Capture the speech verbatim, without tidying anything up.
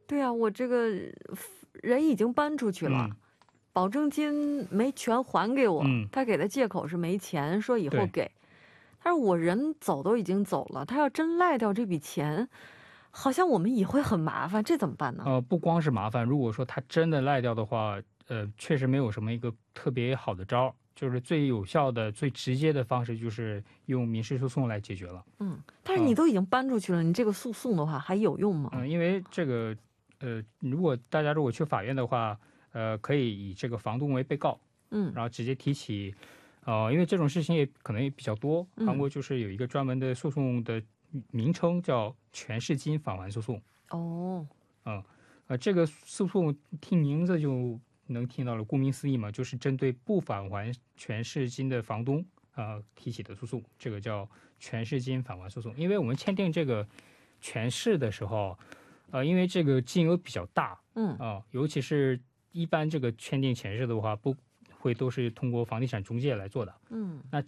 对啊，我这个人已经搬出去了， 嗯保证金没全还给我， 嗯他给的借口是没钱，说以后对给。但是我人走都已经走了，他要真赖掉这笔钱，好像我们也会很麻烦，这怎么办呢？ 呃，不光是麻烦，如果说他真的赖掉的话，呃，确实没有什么一个特别好的招儿，就是最有效的、最直接的方式就是用民事诉讼来解决了。 嗯，但是你都已经搬出去了，你这个诉讼的话还有用吗？ 嗯、因为这个，呃，如果大家如果去法院的话，呃，可以以这个房东为被告， 嗯然后直接提起，呃，因为这种事情也可能也比较多， 嗯韩国就是有一个专门的诉讼的名称叫全市金返还诉讼。 哦， 嗯，呃，这个诉讼听名字就能听到了，顾名思义嘛，就是针对不返还全市金的房东啊、呃提起的诉讼，这个叫全市金返还诉讼。因为我们签订这个全市的时候，呃，因为这个金额比较大， 嗯啊、尤其是一般这个签订全市的话，不会都是通过房地产中介来做的， 嗯。 那